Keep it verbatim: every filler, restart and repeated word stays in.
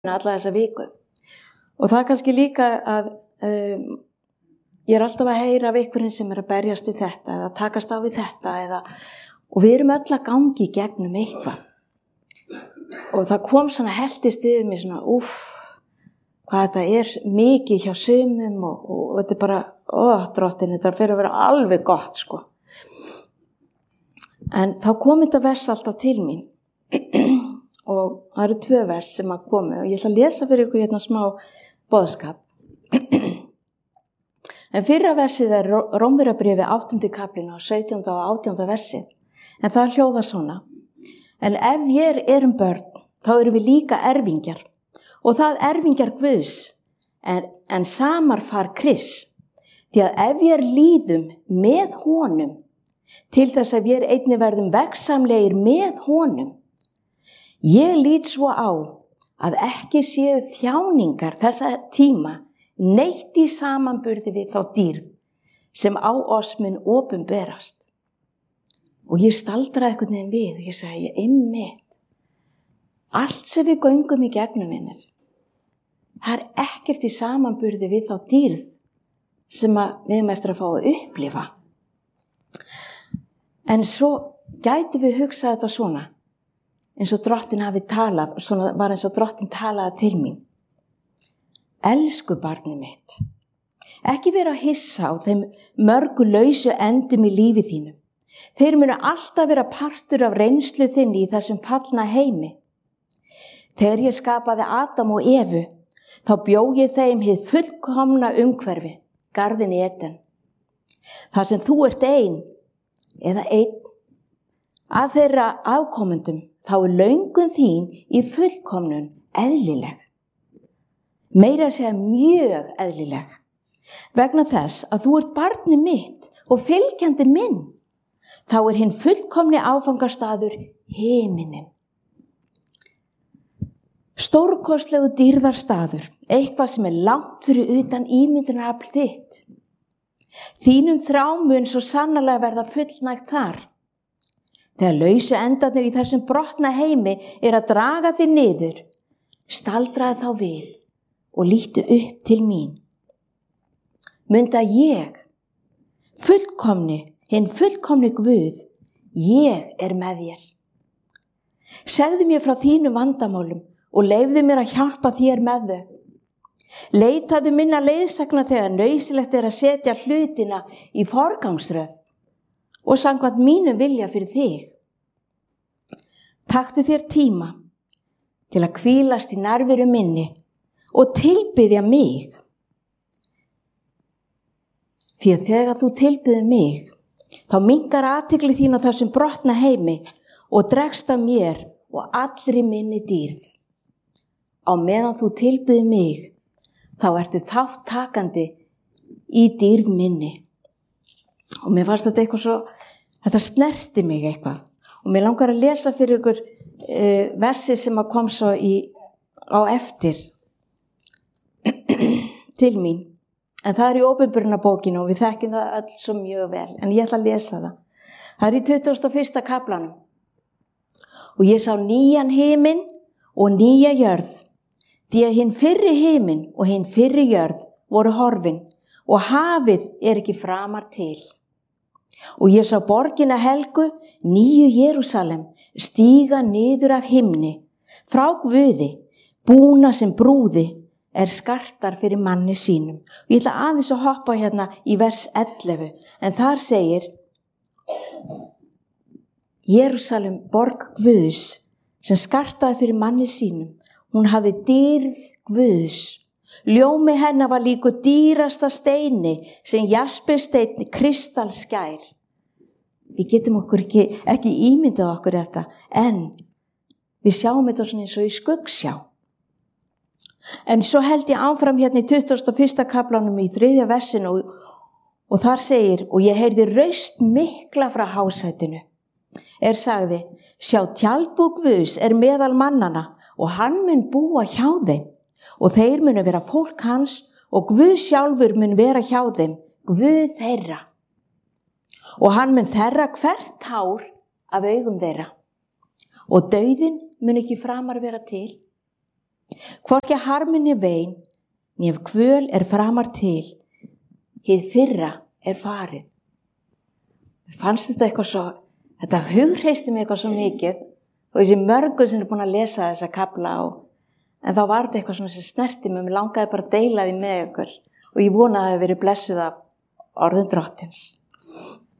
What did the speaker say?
alla þessa viku. Og það er kannski líka að um, ég er alltaf að heyra af einhverjum sem er að berjast við þetta eða takast á við þetta eða, og við erum öll að gangi í gegnum eitthvað. Og það kom svona heltist yfir mig svona, úff, hvað þetta er mikið hjá sumum og, og, og þetta er bara, ó, drottin, þetta fyrir að vera alveg gott, sko. En þá kom þetta vers alltaf til mín og það eru tvö vers sem að komi og ég ætla að lesa fyrir ykkur hérna smá boðskap. En fyrra versið er Rómverjabréfi áttundi kaflinn og sautjánda og átjánda versið. En það hljóðar svona. En ef ég erum börn, þá erum við líka erfingjar. Og það erfingjar Guðs, en, en samarfar Krists. Því að ef ég líðum með honum, til þess að við einnig verðum veggsamlegir með honum, ég lít svo á að ekki séu þjáningar þessa tíma neitt í samanburði við þá dýrð sem á oss mun opinberast. Og ég staldraði einhvern veginn við og ég sagði, ég einmitt, allt sem við göngum í gegnum minnir, það er ekkert í samanburði við þá dýrð sem við erum eftir að fá að upplifa. En svo gæti við hugsað þetta svona, eins og drottin hafi talað, svona var eins og drottin talaði til mín. Elsku barnið mitt, ekki vera að hissa á þeim mörgu lausu endum í lífi þínu. Þeir munu alltaf vera partur af reynslu þinni í þessum fallna heimi. Þegar ég skapaði Adam og Evu, þá bjó ég þeim hið fullkomna umhverfi, garðin Eden. Þar sem þú ert ein, eða einn, að þeirra afkomendum, þá er löngun þín í fullkomnun eðlileg. Meira að segja mjög eðlileg. Vegna þess að þú ert barnið mitt og fylgjandi minn, þá er hinn fullkomni áfangastaður himinin. Stórkostlegu dýrðarstaður, eitthvað sem er langt fyrir utan ímyndunarafl þitt. Þínum þrámun svo sannarlega verða fullnægt þar. Þegar lausu endarnir í þessum brotna heimi er að draga þig niður, staldraði þá við og lítu upp til mín. Munda ég, fullkomni, hinn fullkomni Guð, ég er með þér. Segðu mér frá þínum vandamálum og leyfðu mér að hjálpa þér með þau. Leitaðu minna leiðsagna þegar nauðsynlegt er að setja hlutina í forgangsröð og samkvæmt mínum vilja fyrir þig. Taktu þér tíma til að hvílast í nærveru minni og tilbiðja mig. Því að þegar þú tilbiður mig, þá minnkar athygli þín á þessum brotna heimi og dregst af mér og allri minni dýrð. Á meðan þú tilbiður mig, þá ertu þáttakandi í dýrð minni. Og mér fannst þetta eitthvað svo, þetta snerti mig eitthvað. Og mér langar að lesa fyrir ykkur uh, versi sem að kom svo í, á eftir til mín. En það er í Opinberunarbókinu og við þekkjum það öll svo mjög vel. En ég ætla að lesa það. Það er í tuttugasta og fyrsta kaflanum. Og ég sá nýjan himinn og nýja jörð. Því að hinn fyrri himinn og hinn fyrri jörð voru horfin og hafið er ekki framar til. Og ég sá borgina helgu, nýju Jerúsalem, stíga niður af himni, frá Guði, búna sem brúði, er skartar fyrir manni sínum. Og ég ætla aðeins að hoppa hérna í vers ellefu, en þar segir, Jerúsalem, borg Guðs, sem skartaði fyrir manni sínum, hún hafði dýrð Guðs. Ljómi hennar var líku dýrasta steini sem jaspirsteinn kristalskær. Við getum okkur ekki, ekki ímyndað okkur þetta, en við sjáum þetta svona eins og í skuggsjá. En svo held ég áfram hérna í tuttugasta og fyrsta kaflanum í þriðja versinu og, og þar segir, og ég heyrði raust mikla frá hásætinu. Er sagði, sjá tjaldbú Guðs er meðal mannana og hann mun búa hjá þeim. Og þeir munu vera fólk hans og Guð sjálfur mun vera hjá þeim, Guð þeirra. Og hann mun þerra hvert tár af augum þeirra. Og dauðinn mun ekki framar vera til. Hvorki harminni vein, nef kvöl er framar til, hið fyrra er farið. Fannst þetta eitthvað svo, þetta hugreisti mig eitthvað svo mikið og þessi mörgur sem er búin að lesa þessa kafla á, en þá var þetta eitthvað svona sem snerti mig, mér langaði bara að deila því með ykkur og ég vonaði að það hafi verið blessuð af orðum Drottins.